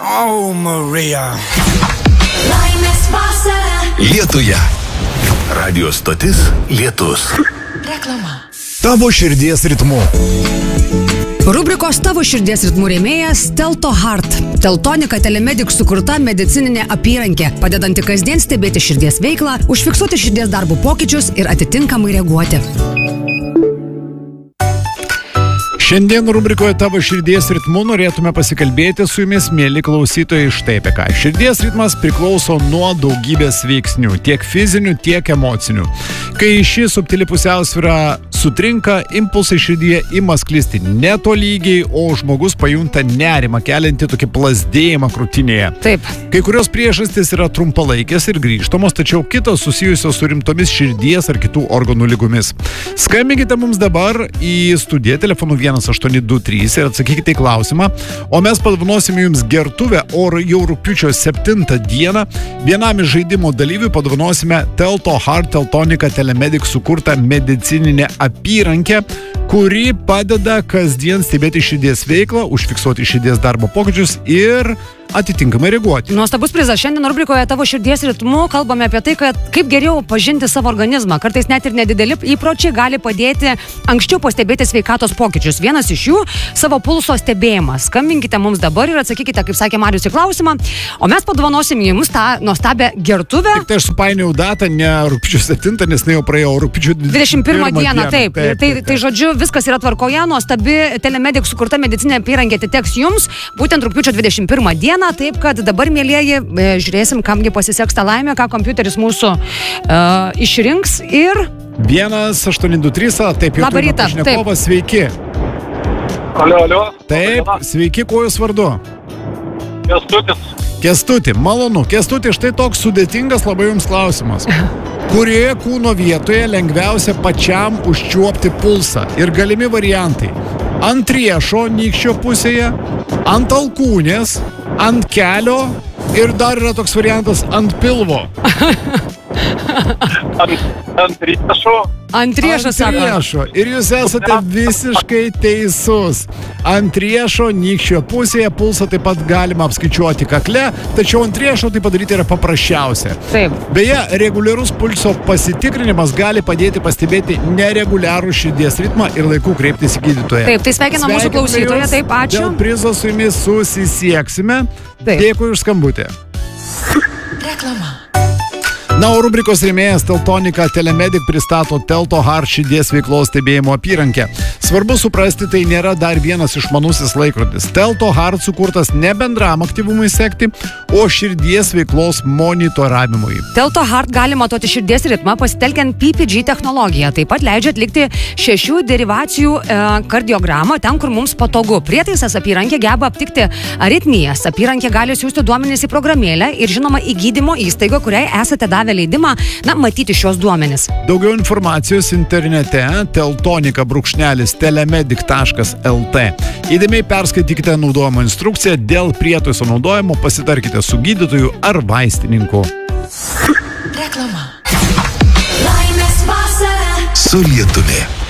Oh, Marija. Laimės vasara. Lietuje. Radio stotis Lietus. Reklama. Tavo širdies ritmu. Rubrikos Tavo širdies ritmų rėmėjas Telto Heart. Teltonika Telemedic sukurta medicininė apyrankė, padedanti kasdien stebėti širdies veiklą, užfiksuoti širdies darbų pokyčius ir atitinkamai reaguoti. Šiandien rubrikoje Tavo širdies ritmu norėtume pasikalbėti su jumis, mėly klausytojai, štai apie ką. Širdies ritmas priklauso nuo daugybės veiksnių, tiek fizinių, tiek emocinių. Kai ši subtili pusiausvyra sutrinka, impulsai širdyje ima sklisti netolygiai, o žmogus pajunta nerimą keliantį tokį plazdėjimą krūtinėje. Taip. Kai kurios priežastys yra trumpalaikės ir grįžtamos, tačiau kitos susijusios su rimtomis širdies ar kitų organų lygomis. Skambinkite mums dabar į studiją telefonu 1823 ir atsakykite į klausimą, o mes padovanosime jums gertuvę, o jau rugpjūčio 7 dieną vienam iš žaidimo dalyvių padovanosime Telto Heart Teltonika Telemedic sukurtą medicininę apyrankę, kuri padeda kasdien stebėti širdies veiklą, užfiksuoti širdies darbo pokyčius ir atitinkamai reaguoti. Nuostabus prizas. Šiandien rubrikoje Tavo širdies ritmu kalbame apie tai, kad kaip geriau pažinti savo organizmą. Kartais net ir nedideli įpročiai gali padėti anksčiau pastebėti sveikatos pokyčius. Vienas iš jų - savo pulso stebėjimas. Skambinkite mums dabar ir atsakykite, kaip sakė Marius, į klausimą, o mes padovanosim jums tą nuostabią gertuvę. Tik tai aš supainiau datą, ne rugpjūčio 7, nes jau praėjo rugpjūčio 21 dieną. Taip. Tai žodžiu, viskas yra tvarkoje, nuostabi Telemedic sukurta medicinė apyrankė atiteks jums būtent rugpjūčio 21 dieną. Taip, kad dabar, mėlieji, žiūrėsim, kamgi pasiseks tą laimę, ką kompiuteris mūsų išrinks ir... 1823, taip, jau Labą turime rytą, pašnekovą, sveiki. Alio. Taip, sveiki, kuo jūs vardu? Kęstutis. Kęstuti, malonu. Kęstuti, štai toks sudėtingas labai jums klausimas. Kurioje kūno vietoje lengviausia pačiam užčiuopti pulsą? Ir galimi variantai. Ant riešo nykščio pusėje, ant alkūnės, ant kelio ir dar yra toks variantas ant pilvo. Ant riešo. Ant riešo, sako. Ant riešo. Ir jūs esate visiškai teisus. Ant riešo nykščio pusėje pulsą taip pat galima apskaičiuoti kakle, tačiau ant riešo tai padaryti yra paprasčiausia. Taip. Beje, reguliarus pulso pasitikrinimas gali padėti pastebėti nereguliarų širdies ritmą ir laiku kreiptis į gydytoją. Taip, tai sveikina mūsų klausytoją, taip, ačiū. Dėl prizo su jumis susisieksime. Taip. Dėkui už skambutį. Reklama. Na, o rubrikos rėmėjas Teltonika Telemedic pristato Telto Heart širdies veiklos stebėjimo apyrankę. Svarbu suprasti, tai nėra dar vienas išmanusis laikrodis. Telto Heart sukurtas ne bendram aktyvumui sekti, o širdies veiklos monitoravimui. Telto Heart gali matuoti širdies ritmą pasitelkiant PPG technologiją. Taip pat leidžia atlikti 6 derivacijų kardiogramą ten, kur mums patogu. Prietaisas apyrankė geba aptikti aritmijas. Apyrankė gali siųsti duomenis į programėlę ir, žinoma, į gydymo įstaigą, kuriai esate davę leidimą, matyti šios duomenis. Daugiau informacijos internete teltonika-telemedic.lt. Įdėmiai perskaitykite naudojimo instrukciją, dėl prietaiso naudojimo pasitarkite su gydytoju ar vaistininku. Reklama. Laimės vasara. Su Lietumi.